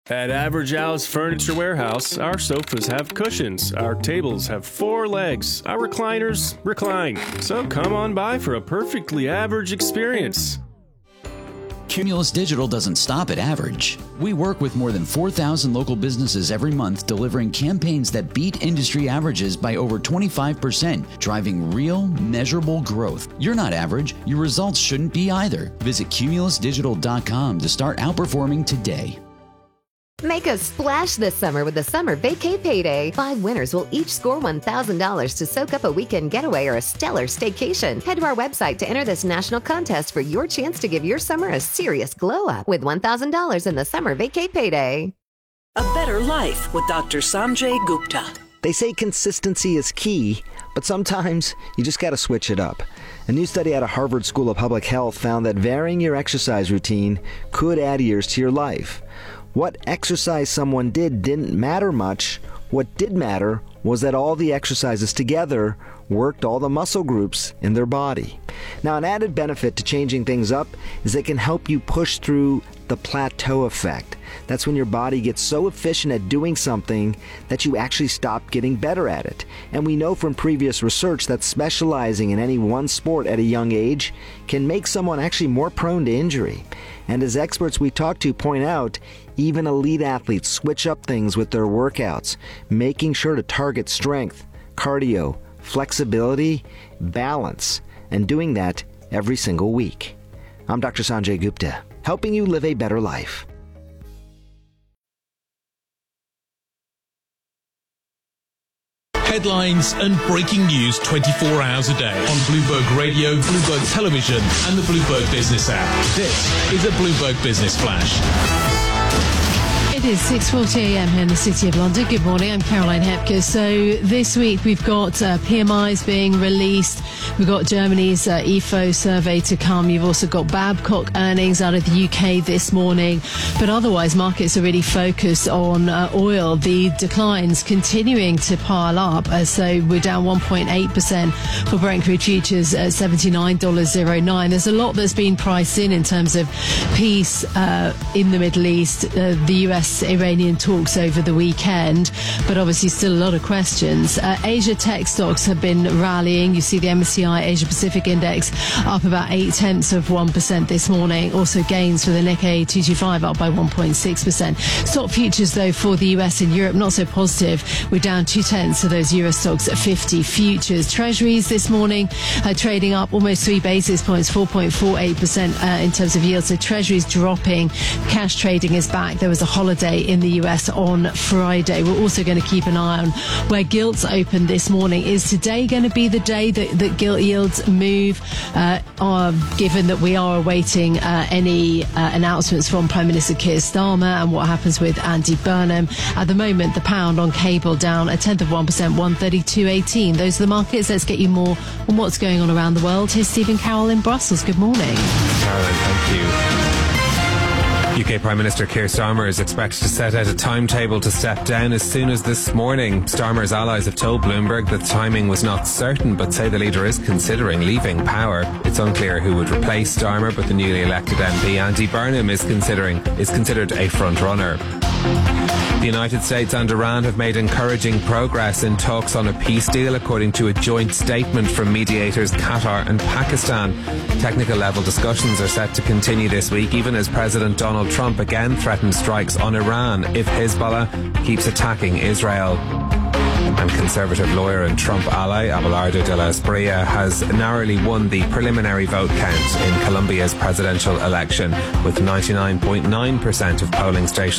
At Average Al's Furniture Warehouse, our sofas have cushions, our tables have 4 legs, our recliners recline. So come on by for a perfectly average experience. Cumulus Digital doesn't stop at average. We work with more than 4,000 local businesses every month, delivering campaigns that beat industry averages by over 25%, driving real, measurable growth. You're not average. Your results shouldn't be either. Visit cumulusdigital.com to start outperforming today. Make a splash this summer with the Summer Vacay Payday. 5 winners will each score $1,000 to soak up a weekend getaway or a stellar staycation. Head to our website to enter this national contest for your chance to give your summer a serious glow up with $1,000 in the Summer Vacay Payday. A Better Life with Dr. Sanjay Gupta. They say consistency is key, but sometimes you just got to switch it up. A new study out of Harvard School of Public Health found that varying your exercise routine could add years to your life. What exercise someone did didn't matter much. What did matter was that all the exercises together worked all the muscle groups in their body. Now, an added benefit to changing things up is it can help you push through the plateau effect. That's when your body gets so efficient at doing something that you actually stop getting better at it. And we know from previous research that specializing in any one sport at a young age can make someone actually more prone to injury. And as experts we talk to point out, even elite athletes switch up things with their workouts, making sure to target strength, cardio, flexibility, balance, and doing that every single week. I'm Dr. Sanjay Gupta, helping you live a better life. Headlines and breaking news 24 hours a day on Bloomberg Radio, Bloomberg Television, and the Bloomberg Business app. This is a Bloomberg Business Flash. It is 6:40 a.m. here in the City of London. Good morning, I'm Caroline Hepker. So this week we've got PMIs being released. We've got Germany's IFO survey to come. You've also got Babcock earnings out of the UK this morning. But otherwise, markets are really focused on oil. The declines continuing to pile up. So we're down 1.8% for Brent crude futures at $79.09. There's a lot that's been priced in terms of peace in the Middle East, the US-Iranian talks over the weekend, but obviously still a lot of questions. Asia tech stocks have been rallying. You see the MSCI Asia Pacific Index up about 0.8% this morning. Also gains for the Nikkei 225 up by 1.6%. Stock futures, though, for the US and Europe, not so positive. We're down 0.2 of those Euro stocks at 50 futures. Treasuries this morning trading up almost 3 basis points, 4.48% in terms of yield. So Treasuries dropping. Cash trading is back. There was a holiday in the US on Friday. We're also going to keep an eye on where gilts open this morning. Is today going to be the day that gilt yields move, given that we are awaiting any announcements from Prime Minister Keir Starmer and what happens with Andy Burnham? At the moment, the pound on cable down 0.1%, 132.18. Those are the markets. Let's get you more on what's going on around the world. Here's Stephen Carroll in Brussels. Good morning. Caroline, thank you. UK Prime Minister Keir Starmer is expected to set out a timetable to step down as soon as this morning. Starmer's allies have told Bloomberg that the timing was not certain, but say the leader is considering leaving power. It's unclear who would replace Starmer, but the newly elected MP Andy Burnham is considered a front runner. The United States and Iran have made encouraging progress in talks on a peace deal, according to a joint statement from mediators Qatar and Pakistan. Technical level discussions are set to continue this week, even as President Donald Trump again threatened strikes on Iran if Hezbollah keeps attacking Israel. And Conservative lawyer and Trump ally Abelardo de la Espriella has narrowly won the preliminary vote count in Colombia's presidential election, with 99.9% of polling stations